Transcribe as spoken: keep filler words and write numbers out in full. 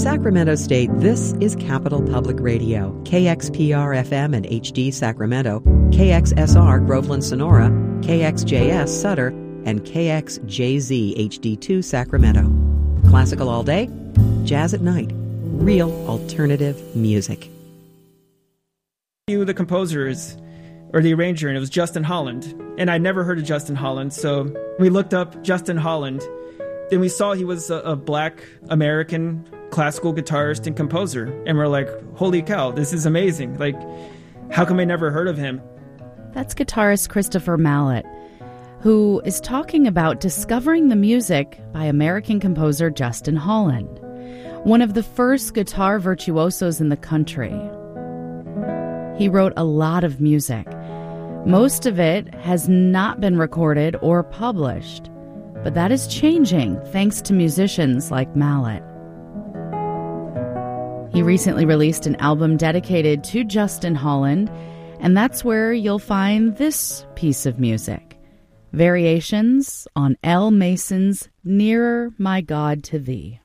Sacramento State, this is Capital Public Radio, K X P R F M and H D Sacramento, K X S R Groveland Sonora, K X J S Sutter, and K X J Z H D two Sacramento. Classical all day, jazz at night, real alternative music. You, the composers, or the arranger, and it was Justin Holland. And I'd never heard of Justin Holland, so we looked up Justin Holland, and we saw he was a, a black American classical guitarist and composer. And we're like, holy cow, this is amazing. Like, how come I never heard of him? That's guitarist Christopher Mallett, who is talking about discovering the music by American composer Justin Holland, one of the first guitar virtuosos in the country. He wrote a lot of music. Most of it has not been recorded or published, but that is changing thanks to musicians like Mallett. He recently released an album dedicated to Justin Holland, and that's where you'll find this piece of music, Variations on L. Mason's Nearer, My God, to Thee.